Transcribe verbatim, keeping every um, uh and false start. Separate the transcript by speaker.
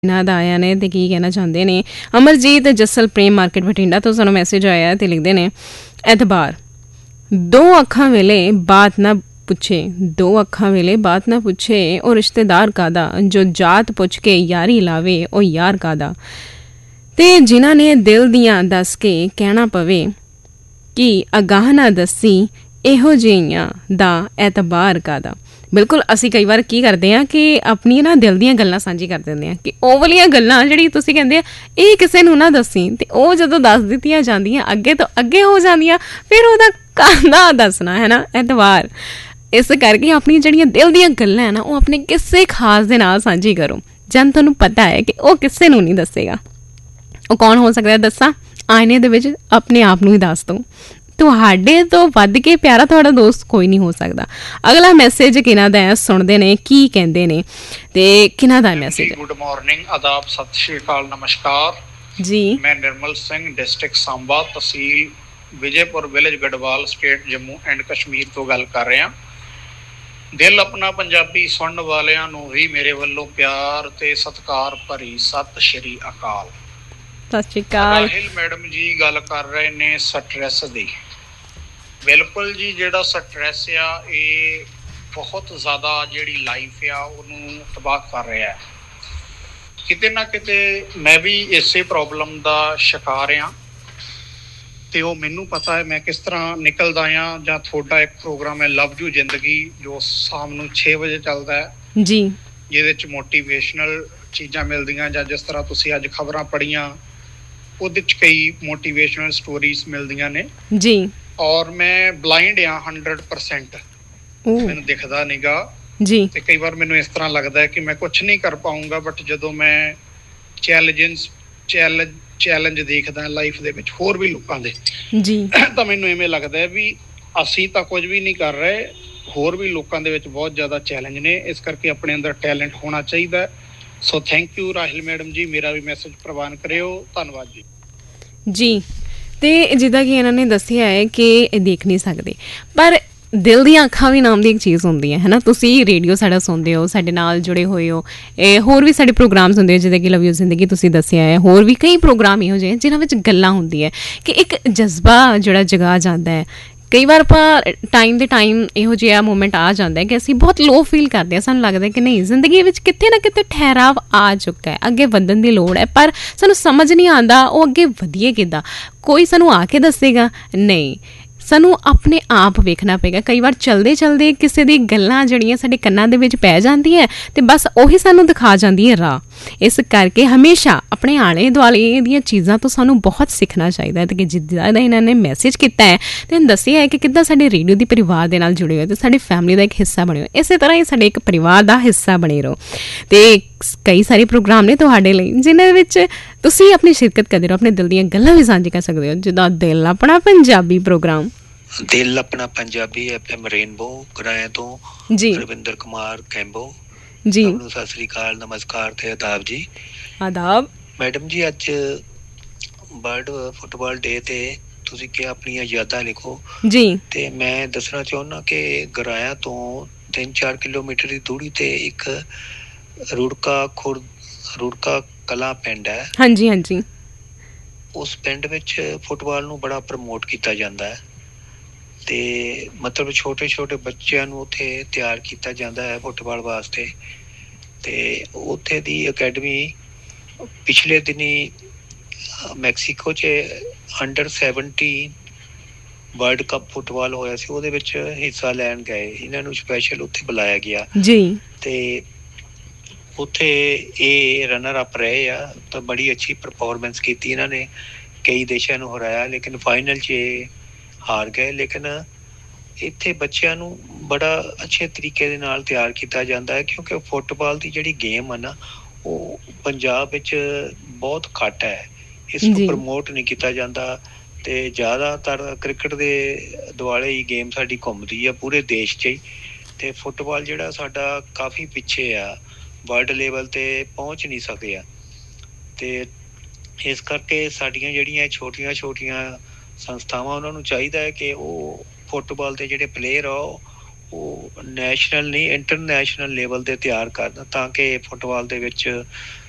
Speaker 1: ਇਹਨਾਂ ਦਾ ਆਇਆ ਨੇ ਅਤੇ ਕੀ ਕਹਿਣਾ ਚਾਹੁੰਦੇ ਨੇ। ਅਮਰਜੀਤ ਜੱਸਲ ਪ੍ਰੇਮ ਮਾਰਕੀਟ ਬਠਿੰਡਾ ਤੋਂ ਸਾਨੂੰ ਮੈਸੇਜ ਆਇਆ ਅਤੇ ਲਿਖਦੇ ਨੇ, ਐਤਬਾਰ ਦੋ ਅੱਖਾਂ ਵੇਲੇ ਬਾਤ ਨਾ ਪੁੱਛੇ ਦੋ ਅੱਖਾਂ ਵੇਲੇ ਬਾਤ ਨਾ ਪੁੱਛੇ ਉਹ ਰਿਸ਼ਤੇਦਾਰ ਕਾਹਦਾ, ਜੋ ਜਾਤ ਪੁੱਛ ਕੇ ਯਾਰੀ ਲਾਵੇ ਉਹ ਯਾਰ ਕਾਹਦਾ, ਅਤੇ ਜਿਨ੍ਹਾਂ ਨੇ ਦਿਲ ਦੀਆਂ ਦੱਸ ਕੇ ਕਹਿਣਾ ਪਵੇ ਕਿ ਅਗਾਹ ਨਾ ਦੱਸੀ ਇਹੋ ਜਿਹੀਆਂ ਦਾ ਐਤਬਾਰ ਕਾਹਦਾ। ਬਿਲਕੁਲ ਅਸੀਂ ਕਈ ਵਾਰ ਕੀ ਕਰਦੇ ਹਾਂ ਕਿ ਆਪਣੀਆਂ ਨਾ ਦਿਲ ਦੀਆਂ ਗੱਲਾਂ ਸਾਂਝੀ ਕਰ ਦਿੰਦੇ ਹਾਂ ਕਿ ਉਹ ਵਾਲੀਆਂ ਗੱਲਾਂ ਜਿਹੜੀ ਤੁਸੀਂ ਕਹਿੰਦੇ ਆ ਇਹ ਕਿਸੇ ਨੂੰ ਨਾ ਦੱਸੀ, ਅਤੇ ਉਹ ਜਦੋਂ ਦੱਸ ਦਿੱਤੀਆਂ ਜਾਂਦੀਆਂ ਅੱਗੇ ਤੋਂ ਅੱਗੇ ਹੋ ਜਾਂਦੀਆਂ, ਫਿਰ ਉਹਦਾ ਕਾਹਦਾ ਦੱਸਣਾ ਹੈ ਨਾ ਐਤਵਾਰ। ਇਸ ਕਰਕੇ ਆਪਣੀਆਂ ਜਿਹੜੀਆਂ ਦਿਲ ਦੀਆਂ ਗੱਲਾਂ ਹੈ ਨਾ ਉਹ ਆਪਣੇ ਕਿਸੇ ਖਾਸ ਦੇ ਨਾਲ ਸਾਂਝੀ ਕਰੋ, ਜਦ ਤੁਹਾਨੂੰ ਪਤਾ ਹੈ ਕਿ ਉਹ ਕਿਸੇ ਨੂੰ ਨਹੀਂ ਦੱਸੇਗਾ। ਉਹ ਕੌਣ ਹੋ ਸਕਦਾ ਦੱਸਾਂ? ਆਇਨੇ ਦੇ ਵਿੱਚ ਆਪਣੇ ਆਪ ਨੂੰ ਹੀ ਦੱਸ ਦਿਓ। ਤੁਹਾਡੇ ਤੋਂ ਵੱਧ ਕੇ ਪਿਆਰਾ ਤੁਹਾਡਾ ਦੋਸਤ ਕੋਈ ਨਹੀਂ ਹੋ ਸਕਦਾ। ਅਗਲਾ ਮੈਸੇਜ ਕਿਹਨਾਂ ਦਾ ਹੈ, ਸੁਣਦੇ ਨੇ ਕੀ ਕਹਿੰਦੇ ਨੇ ਤੇ ਕਿਹਨਾਂ ਦਾ ਮੈਸੇਜ।
Speaker 2: ਗੁੱਡ ਮਾਰਨਿੰਗ, ਆਦਾਬ, ਸਤਿ ਸ਼੍ਰੀ ਅਕਾਲ, ਨਮਸਕਾਰ ਜੀ। ਮੈਂ Nirmal Singh, district Samba, tehsil Vijaypur, village Garhwal, state Jammu and Kashmir ਤੋਂ ਗੱਲ ਕਰ ਰਿਹਾ। ਦਿਲ ਆਪਣਾ ਪੰਜਾਬੀ ਸੁਣਨ ਵਾਲਿਆਂ ਨੂੰ ਵੀ ਮੇਰੇ ਵੱਲੋਂ ਪਿਆਰ ਤੇ ਸਤਿਕਾਰ ਭਰੀ ਸਤਿ ਸ਼੍ਰੀ ਅਕਾਲ।
Speaker 1: ਸਤਿ ਸ਼੍ਰੀ ਅਕਾਲ।
Speaker 2: ਰਾਹਿਲ ਮੈਡਮ ਜੀ ਗੱਲ ਕਰ ਰਹੇ ਨੇ ਸਟਰੈਸ ਦੀ। ਬਿਲਕੁਲ ਜੀ, ਜਿਹੜਾ ਸਟਰੈਸ ਆ ਇਹ ਬਹੁਤ ਜ਼ਿਆਦਾ ਜਿਹੜੀ ਲਾਈਫ ਆ ਉਹਨੂੰ ਤਬਾਹ ਕਰ ਰਿਹਾ। ਕਿਤੇ ਨਾ ਕਿਤੇ ਮੈਂ ਵੀ ਇਸੇ ਪ੍ਰੋਬਲਮ ਦਾ ਸ਼ਿਕਾਰ ਹਾਂ ਅਤੇ ਉਹ ਮੈਨੂੰ ਪਤਾ ਹੈ ਮੈਂ ਕਿਸ ਤਰ੍ਹਾਂ ਨਿਕਲਦਾ ਹਾਂ। ਜਾਂ ਤੁਹਾਡਾ ਇੱਕ ਪ੍ਰੋਗਰਾਮ ਹੈ ਲਵ ਯੂ ਜ਼ਿੰਦਗੀ, ਜੋ ਸ਼ਾਮ ਨੂੰ ਛੇ ਵਜੇ ਚੱਲਦਾ ਹੈ ਜੀ, ਜਿਹਦੇ 'ਚ ਮੋਟੀਵੇਸ਼ਨਲ ਚੀਜ਼ਾਂ ਮਿਲਦੀਆਂ, ਜਾਂ ਜਿਸ ਤਰ੍ਹਾਂ ਤੁਸੀਂ ਅੱਜ ਖਬਰਾਂ ਪੜ੍ਹੀਆਂ ਉਹਦੇ 'ਚ ਕਈ ਮੋਟੀਵੇਸ਼ਨਲ ਸਟੋਰੀਜ਼ ਮਿਲਦੀਆਂ ਨੇ ਜੀ। ਔਰ ਮੈਂ ਬਲਾਈਂਡ ਹਾਂ ਹੰਡਰਡ ਪਰਸੈਂਟ, ਮੈਨੂੰ ਦਿਖਦਾ ਨੀ ਗਾ ਜੀ, ਤੇ ਕਈ ਵਾਰ ਮੈਨੂੰ ਇਸ ਤਰ੍ਹਾਂ ਲੱਗਦਾ ਹੈ ਕਿ ਮੈਂ ਕੁਛ ਨਹੀਂ ਕਰ ਪਾਊਂਗਾ। ਬਟ ਜਦੋਂ ਮੈਂ ਚੈਲੰਜਸ ਚੈਲੰਜ ਚੈਲੰਜ ਦੇਖਦਾ ਲਾਈਫ ਦੇ ਵਿੱਚ ਹੋਰ ਵੀ ਲੋਕਾਂ ਦੇ ਜੀ, ਤਾਂ ਮੈਨੂੰ ਇਵੇਂ ਲੱਗਦਾ ਹੈ ਵੀ ਅਸੀਂ ਤਾਂ ਕੁਝ ਵੀ ਨਹੀਂ ਕਰ ਰਹੇ, ਹੋਰ ਵੀ ਲੋਕਾਂ ਦੇ ਵਿੱਚ ਬਹੁਤ ਜ਼ਿਆਦਾ ਚੈਲੰਜ ਨੇ। ਇਸ ਕਰਕੇ ਆਪਣੇ ਅੰਦਰ ਟੈਲੈਂਟ ਹੋਣਾ ਚਾਹੀਦਾ। ਸੋ ਥੈਂਕ ਯੂ ਰਾਹਿਲ ਮੈਡਮ ਜੀ, ਮੇਰਾ ਵੀ ਮੈਸੇਜ ਪ੍ਰਵਾਨ ਕਰਿਓ, ਧੰਨਵਾਦ ਜੀ ਜੀ। ਅਤੇ ਜਿੱਦਾਂ ਕਿ ਇਹਨਾਂ ਨੇ ਦੱਸਿਆ ਹੈ ਕਿ ਇਹ ਦੇਖ ਨਹੀਂ ਸਕਦੇ, ਪਰ ਦਿਲ ਦੀਆਂ ਅੱਖਾਂ ਵੀ ਨਾਮ ਦੀ ਇੱਕ ਚੀਜ਼ ਹੁੰਦੀ ਹੈ ਹੈ ਨਾ। ਤੁਸੀਂ ਰੇਡੀਓ ਸਾਡਾ ਸੁਣਦੇ ਹੋ, ਸਾਡੇ ਨਾਲ ਜੁੜੇ ਹੋਏ ਹੋ, ਇਹ ਹੋਰ ਵੀ ਸਾਡੇ ਪ੍ਰੋਗਰਾਮ ਹੁੰਦੇ ਹੋ ਜਿੱਦਾਂ ਕਿ ਲਵ ਯੂ ਜ਼ਿੰਦਗੀ ਤੁਸੀਂ ਦੱਸਿਆ ਹੈ, ਹੋਰ ਵੀ ਕਈ ਪ੍ਰੋਗਰਾਮ ਇਹੋ ਜਿਹੇ ਜਿਨ੍ਹਾਂ ਵਿੱਚ ਗੱਲਾਂ ਹੁੰਦੀਆਂ ਕਿ ਇੱਕ ਜਜ਼ਬਾ ਜਿਹੜਾ ਜਗਾ ਜਾਂਦਾ ਹੈ। ਕਈ ਵਾਰ ਆਪਾਂ ਟਾਈਮ ਦੇ ਟਾਈਮ ਇਹੋ ਜਿਹਾ ਮੂਮੈਂਟ ਆ ਜਾਂਦਾ ਕਿ ਅਸੀਂ ਬਹੁਤ ਲੋ ਫੀਲ ਕਰਦੇ ਹਾਂ, ਸਾਨੂੰ ਲੱਗਦਾ ਕਿ ਨਹੀਂ ਜ਼ਿੰਦਗੀ ਵਿੱਚ ਕਿਤੇ ਨਾ ਕਿਤੇ ਠਹਿਰਾਵ ਆ ਚੁੱਕਾ ਹੈ, ਅੱਗੇ ਵਧਣ ਦੀ ਲੋੜ ਹੈ, ਪਰ ਸਾਨੂੰ ਸਮਝ ਨਹੀਂ ਆਉਂਦਾ ਉਹ ਅੱਗੇ ਵਧੀਏ ਕਿੱਦਾਂ। ਕੋਈ ਸਾਨੂੰ ਆ ਕੇ ਦੱਸੇਗਾ ਨਹੀਂ, ਸਾਨੂੰ ਆਪਣੇ ਆਪ ਵੇਖਣਾ ਪਏਗਾ। ਕਈ ਵਾਰ ਚਲਦੇ ਚਲਦੇ ਕਿਸੇ ਦੀ ਗੱਲਾਂ ਜਿਹੜੀਆਂ ਸਾਡੇ ਕੰਨਾਂ ਦੇ ਵਿੱਚ ਪੈ ਜਾਂਦੀਆਂ ਅਤੇ ਬਸ ਉਹੀ ਸਾਨੂੰ ਦਿਖਾ ਜਾਂਦੀ ਹੈ ਰਾਹ। ਇਸ ਕਰਕੇ ਹਮੇਸ਼ਾ ਆਪਣੇ ਆਲੇ ਦੁਆਲੇ ਦੀਆਂ ਚੀਜ਼ਾਂ ਤੋਂ ਸਾਨੂੰ ਬਹੁਤ ਸਿੱਖਣਾ ਚਾਹੀਦਾ ਹੈ। ਅਤੇ ਕਿ ਜਿੱਦਾਂ ਦਾ ਇਹਨਾਂ ਨੇ ਮੈਸੇਜ ਕੀਤਾ ਹੈ ਅਤੇ ਇਹਨੂੰ ਦੱਸਿਆ ਹੈ ਕਿ ਕਿੱਦਾਂ ਸਾਡੇ ਰੇਡੀਓ ਦੀ ਪਰਿਵਾਰ ਦੇ ਨਾਲ ਜੁੜੇ ਹੋਏ ਅਤੇ ਸਾਡੇ ਫੈਮਿਲੀ ਦਾ ਇੱਕ ਹਿੱਸਾ ਬਣੇ ਹੋ, ਇਸੇ ਤਰ੍ਹਾਂ ਹੀ ਸਾਡੇ ਇੱਕ ਪਰਿਵਾਰ ਦਾ ਹਿੱਸਾ ਬਣੇ ਰਹੋ। ਅਤੇ ਕਈ ਸਾਰੇ ਪ੍ਰੋਗਰਾਮ ਨੇ ਤੁਹਾਡੇ ਲਈ ਜਿਹਨਾਂ ਵਿੱਚ ਤੁਸੀਂ ਆਪਣੀ ਸ਼ਿਰਕਤ ਕਰਦੇ ਰਹੋ, ਆਪਣੇ ਦਿਲ ਦੀਆਂ ਗੱਲਾਂ ਵੀ ਸਾਂਝੀ ਕਰ ਸਕਦੇ ਹੋ, ਜਿੱਦਾਂ ਦਿਲ ਆਪਣਾ ਪੰਜਾਬੀ ਪ੍ਰੋਗਰਾਮ।
Speaker 3: ਦਿਲ ਆਪਣਾ ਪੰਜਾਬੀ ਐਫ ਐਮ ਰੇਨਬੋ ਕਿਰਾਏ ਤੋਂ ਜੀ, ਰਵਿੰਦਰ ਕੁਮਾਰ ਕੈਂਬੋ ਜੀ। ਸਭ ਨੂੰ ਸਤਿ ਸ੍ਰੀ ਅਕਾਲ, ਨਮਸਕਾਰ ਤੇ ਆਦਾਬ ਜੀ। ਆਦਾਬ ਮੈਡਮ ਜੀ। ਅੱਜ ਵਰਲਡ ਫੁੱਟਬਾਲ ਡੇ ਤੇ ਤੁਸੀਂ ਕਿਹਾ ਆਪਣੀਆਂ ਯਾਦਾਂ ਲਿਖੋ ਜੀ, ਤੇ ਮੈਂ ਦੱਸਣਾ ਚਾਹੁੰਦਾ ਕਿ ਗਰਾਇਆ ਤੋਂ ਤਿੰਨ ਚਾਰ ਕਿਲੋਮੀਟਰ ਦੀ ਦੂਰੀ ਤੇ ਇੱਕ ਰੁੜਕਾ ਖੁਰ ਰੁੜਕਾ ਕਲਾਂ ਪਿੰਡ ਹੈ। ਹਾਂਜੀ ਹਾਂਜੀ। ਉਸ ਪਿੰਡ ਵਿੱਚ ਫੁੱਟਬਾਲ ਨੂੰ ਬੜਾ ਪ੍ਰਮੋਟ ਕੀਤਾ ਜਾਂਦਾ ਹੈ ਤੇ ਮਤਲਬ ਛੋਟੇ ਛੋਟੇ ਬੱਚਿਆਂ ਨੂੰ ਉੱਥੇ ਤਿਆਰ ਕੀਤਾ ਜਾਂਦਾ ਹੈ ਫੁੱਟਬਾਲ ਵਾਸਤੇ। ਤੇ ਉੱਥੇ ਦੀ ਅਕੈਡਮੀ ਪਿਛਲੇ ਦਿਨੀ ਮੈਕਸੀਕੋ 'ਚ under seventeen world cup football ਹੋਇਆ ਸੀ, ਉਹਦੇ ਵਿੱਚ ਹਿੱਸਾ ਲੈਣ ਗਏ। ਇਹਨਾਂ ਨੂੰ ਸਪੈਸ਼ਲ ਉੱਥੇ ਬੁਲਾਇਆ ਗਿਆ ਜੀ, ਤੇ ਉੱਥੇ ਇਹ ਰਨਰ ਅਪ ਰਹੇ ਆ, ਤਾਂ ਬੜੀ ਅੱਛੀ ਪਰਫੋਰਮੈਂਸ ਕੀਤੀ ਇਹਨਾਂ ਨੇ, ਕਈ ਦੇਸ਼ਾਂ ਨੂੰ ਹਰਾਇਆ, ਲੇਕਿਨ ਫਾਈਨਲ 'ਚ ਇਹ ਹਾਰ ਗਏ। ਲੇਕਿਨ ਇੱਥੇ ਬੱਚਿਆਂ ਨੂੰ ਬੜਾ ਅੱਛੇ ਤਰੀਕੇ ਦੇ ਨਾਲ ਤਿਆਰ ਕੀਤਾ ਜਾਂਦਾ ਹੈ, ਕਿਉਂਕਿ ਫੁੱਟਬਾਲ ਦੀ ਜਿਹੜੀ ਗੇਮ ਹੈ ਨਾ ਉਹ ਪੰਜਾਬ ਵਿੱਚ ਬਹੁਤ ਘੱਟ ਹੈ, ਇਸ ਨੂੰ ਪ੍ਰਮੋਟ ਨਹੀਂ ਕੀਤਾ ਜਾਂਦਾ। ਅਤੇ ਜ਼ਿਆਦਾਤਰ ਕ੍ਰਿਕਟ ਦੇ ਦੁਆਲੇ ਹੀ ਗੇਮ ਸਾਡੀ ਘੁੰਮਦੀ ਆ ਪੂਰੇ ਦੇਸ਼ 'ਚ ਹੀ, ਅਤੇ ਫੁੱਟਬਾਲ ਜਿਹੜਾ ਸਾਡਾ ਕਾਫੀ ਪਿੱਛੇ ਆ, ਵਰਲਡ ਲੈਵਲ 'ਤੇ ਪਹੁੰਚ ਨਹੀਂ ਸਕਿਆ। ਅਤੇ ਇਸ ਕਰਕੇ ਸਾਡੀਆਂ ਜਿਹੜੀਆਂ ਛੋਟੀਆਂ ਛੋਟੀਆਂ ਸੰਸਥਾਵਾਂ ਉਹਨਾਂ ਨੂੰ ਚਾਹੀਦਾ ਹੈ ਕਿ ਉਹ ਫੁੱਟਬਾਲ ਦੇ ਜਿਹੜੇ ਪਲੇਅਰ ਆ ਉਹ ਨੈਸ਼ਨਲ ਨਹੀਂ ਇੰਟਰਨੈਸ਼ਨਲ ਲੈਵਲ 'ਤੇ ਤਿਆਰ ਕਰਨ, ਤਾਂ ਕਿ ਫੁੱਟਬਾਲ ਦੇ ਵਿੱਚ